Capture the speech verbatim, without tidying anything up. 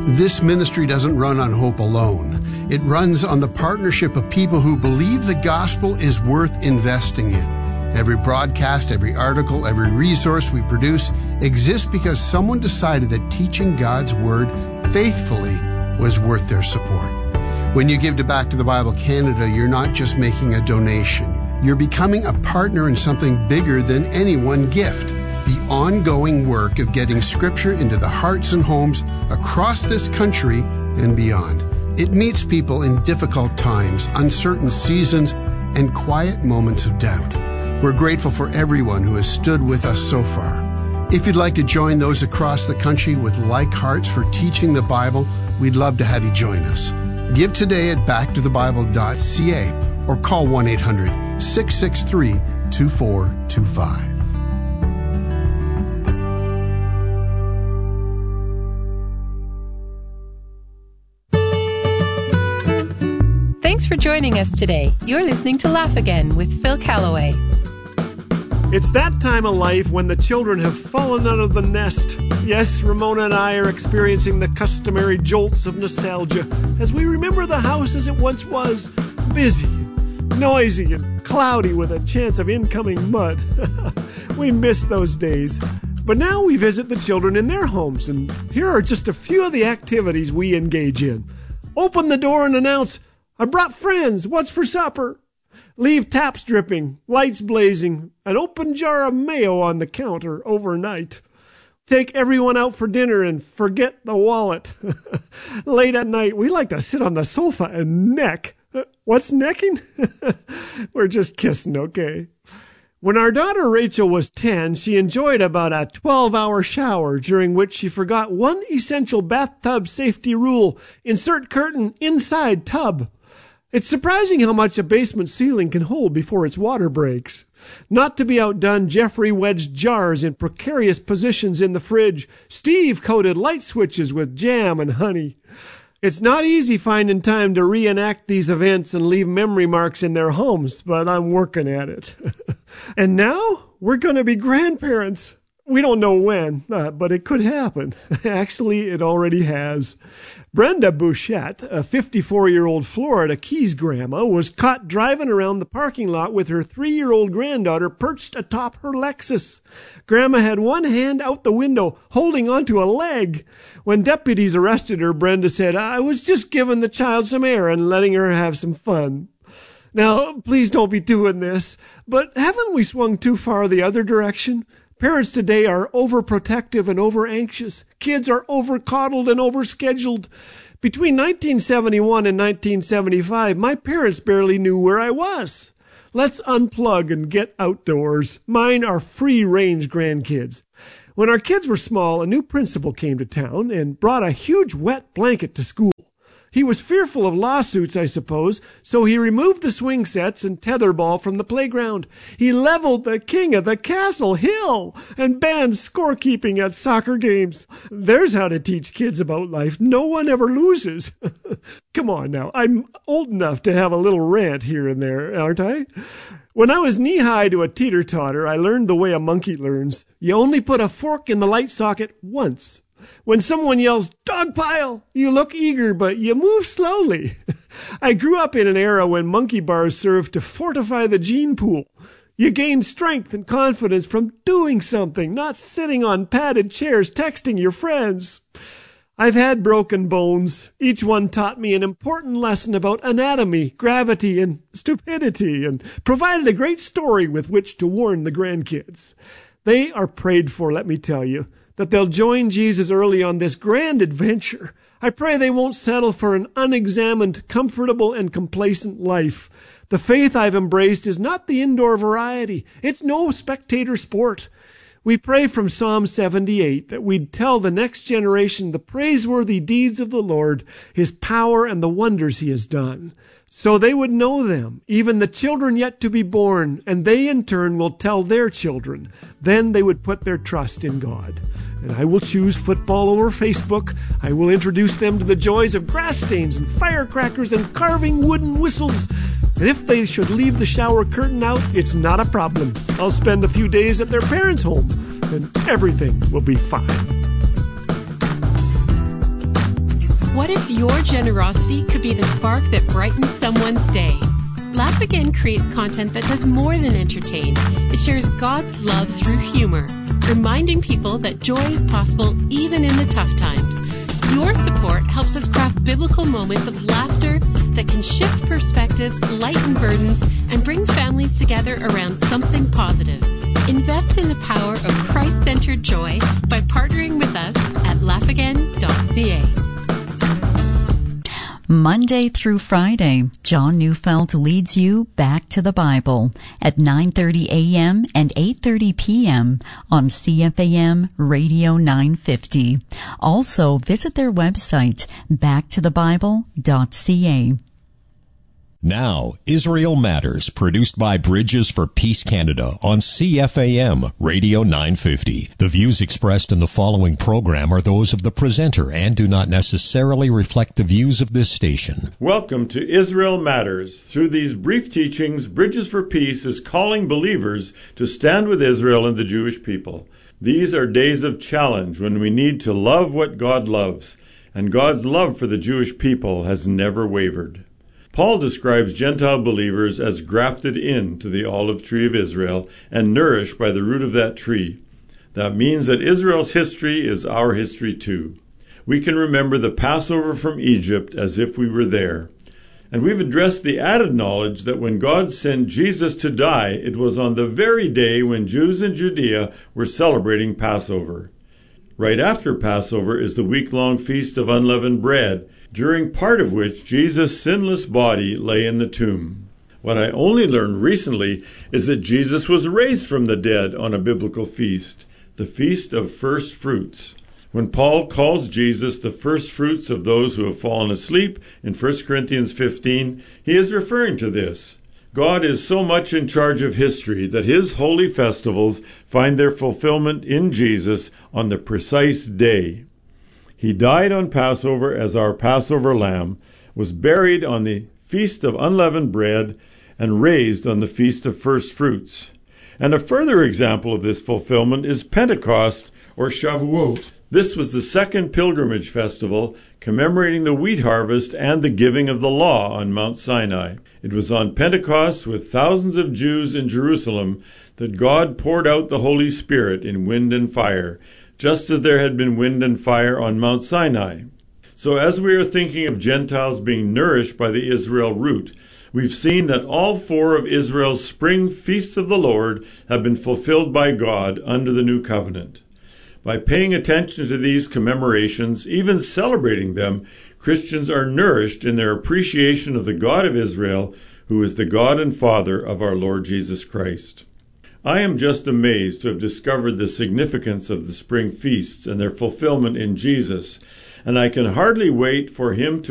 This ministry doesn't run on hope alone. It runs on the partnership of people who believe the gospel is worth investing in. Every broadcast, every article, every resource we produce exists because someone decided that teaching God's Word faithfully was worth their support. When you give to Back to the Bible Canada, you're not just making a donation. You're becoming a partner in something bigger than any one gift. The ongoing work of getting Scripture into the hearts and homes across this country and beyond. It meets people in difficult times, uncertain seasons, and quiet moments of doubt. We're grateful for everyone who has stood with us so far. If you'd like to join those across the country with like hearts for teaching the Bible, we'd love to have you join us. Give today at back to the bible dot c a or call one eight hundred, six six three, two four two five. Thanks for joining us today. You're listening to Laugh Again with Phil Callaway. It's that time of life when the children have fallen out of the nest. Yes, Ramona and I are experiencing the customary jolts of nostalgia as we remember the house as it once was, busy, noisy, and cloudy with a chance of incoming mud. We miss those days. But now we visit the children in their homes, and here are just a few of the activities we engage in. Open the door and announce, "I brought friends, what's for supper?" Leave taps dripping, lights blazing, an open jar of mayo on the counter overnight. Take everyone out for dinner and forget the wallet. Late at night, we like to sit on the sofa and neck. What's necking? We're just kissing, okay? When our daughter Rachel was ten, she enjoyed about a twelve-hour shower, during which she forgot one essential bathtub safety rule: insert curtain inside tub. It's surprising how much a basement ceiling can hold before its water breaks. Not to be outdone, Jeffrey wedged jars in precarious positions in the fridge. Steve coated light switches with jam and honey. It's not easy finding time to reenact these events and leave memory marks in their homes, but I'm working at it. And now we're going to be grandparents. We don't know when, uh, but it could happen. Actually, it already has. Brenda Bouchette, a fifty-four-year-old Florida Keys grandma, was caught driving around the parking lot with her three-year-old granddaughter perched atop her Lexus. Grandma had one hand out the window, holding onto a leg. When deputies arrested her, Brenda said, "I was just giving the child some air and letting her have some fun." Now, please don't be doing this, but haven't we swung too far the other direction? Parents today are overprotective and over-anxious. Kids are over-coddled and over-scheduled. Between nineteen seventy-one and nineteen seventy-five, my parents barely knew where I was. Let's unplug and get outdoors. Mine are free-range grandkids. When our kids were small, a new principal came to town and brought a huge wet blanket to school. He was fearful of lawsuits, I suppose, so he removed the swing sets and tetherball from the playground. He leveled the king of the castle hill and banned scorekeeping at soccer games. There's how to teach kids about life. No one ever loses. Come on now, I'm old enough to have a little rant here and there, aren't I? When I was knee-high to a teeter-totter, I learned the way a monkey learns. You only put a fork in the light socket once. When someone yells, "Dog pile," you look eager, but you move slowly. I grew up in an era when monkey bars served to fortify the gene pool. You gained strength and confidence from doing something, not sitting on padded chairs texting your friends. I've had broken bones. Each one taught me an important lesson about anatomy, gravity, and stupidity, and provided a great story with which to warn the grandkids. They are prayed for, let me tell you, that they'll join Jesus early on this grand adventure. I pray they won't settle for an unexamined, comfortable, and complacent life. The faith I've embraced is not the indoor variety. It's no spectator sport. We pray from Psalm seventy-eight that we'd tell the next generation the praiseworthy deeds of the Lord, His power, and the wonders He has done, so they would know them, even the children yet to be born, and they in turn will tell their children. Then they would put their trust in God. And I will choose football over Facebook. I will introduce them to the joys of grass stains and firecrackers and carving wooden whistles. And if they should leave the shower curtain out, it's not a problem. I'll spend a few days at their parents' home, and everything will be fine. if your generosity could be the spark that brightens someone's day? Laugh Again creates content that does more than entertain. It shares God's love through humor, reminding people that joy is possible even in the tough times. Your support helps us craft biblical moments of laughter that can shift perspectives, lighten burdens, and bring families together around something positive. Invest in the power of Christ-centered joy by partnering with us at laugh again dot c a. Monday through Friday, John Neufeld leads you back to the Bible at nine thirty a.m. and eight thirty p.m. on C F A M Radio nine fifty. Also, visit their website, back to the bible dot c a. Now, Israel Matters, produced by Bridges for Peace Canada on C F A M Radio nine fifty. The views expressed in the following program are those of the presenter and do not necessarily reflect the views of this station. Welcome to Israel Matters. Through these brief teachings, Bridges for Peace is calling believers to stand with Israel and the Jewish people. These are days of challenge when we need to love what God loves, and God's love for the Jewish people has never wavered. Paul describes Gentile believers as grafted into the olive tree of Israel and nourished by the root of that tree. That means that Israel's history is our history too. We can remember the Passover from Egypt as if we were there. And we've addressed the added knowledge that when God sent Jesus to die, it was on the very day when Jews in Judea were celebrating Passover. Right after Passover is the week-long Feast of Unleavened Bread, during part of which Jesus' sinless body lay in the tomb. What I only learned recently is that Jesus was raised from the dead on a biblical feast, the Feast of First Fruits. When Paul calls Jesus the first fruits of those who have fallen asleep in First Corinthians fifteen, he is referring to this. God is so much in charge of history that his holy festivals find their fulfillment in Jesus on the precise day. He died on Passover as our Passover lamb, was buried on the Feast of Unleavened Bread, and raised on the Feast of First Fruits. And a further example of this fulfillment is Pentecost, or Shavuot. This was the second pilgrimage festival commemorating the wheat harvest and the giving of the law on Mount Sinai. It was on Pentecost, with thousands of Jews in Jerusalem, that God poured out the Holy Spirit in wind and fire, just as there had been wind and fire on Mount Sinai. So as we are thinking of Gentiles being nourished by the Israel root, we've seen that all four of Israel's spring feasts of the Lord have been fulfilled by God under the new covenant. By paying attention to these commemorations, even celebrating them, Christians are nourished in their appreciation of the God of Israel, who is the God and Father of our Lord Jesus Christ. I am just amazed to have discovered the significance of the spring feasts and their fulfillment in Jesus, and I can hardly wait for him to